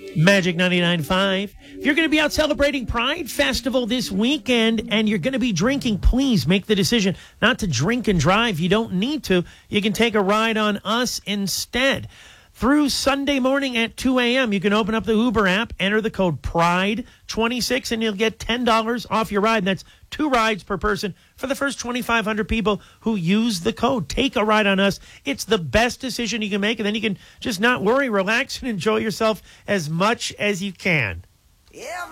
Magic 99.5. If you're going to be out celebrating Pride Festival this weekend and you're going to be drinking, please make the decision not to drink and drive. You don't need to. You can take a ride on us instead. Through Sunday morning at 2 a.m., you can open up the Uber app, enter the code PRIDE26, and you'll get $10 off your ride. And that's 2 rides per person for the first 2,500 people who use the code. Take a ride on us. It's the best decision you can make, and then you can just not worry, relax, and enjoy yourself as much as you can. Yeah.